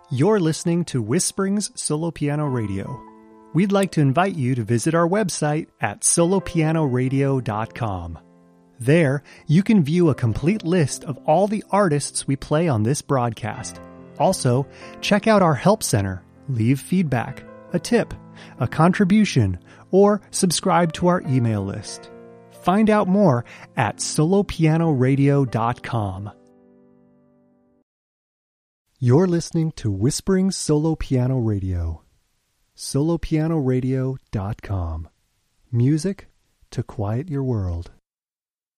You're listening to Whisperings Solo Piano Radio. We'd like to invite you to visit our website at solopianoradio.com. There, you can view a complete list of all the artists we play on this broadcast. Also, check out our Help Center, leave feedback, a tip, a contribution, or subscribe to our email list. Find out more at solopianoradio.com. You're listening to Whisperings Solo Piano Radio. solopianoradio.com. Music to quiet your world.